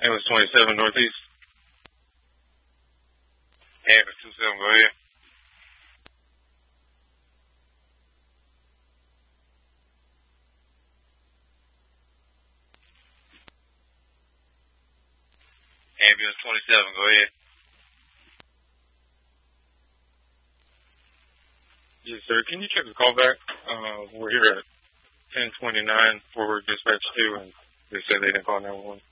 Ambulance 27 Northeast. Ambulance 27, go ahead. Ambulance 27, go ahead. Yes, sir. Can you check the call back? We're here at 1029 forward dispatch 2, and they said they didn't call 911.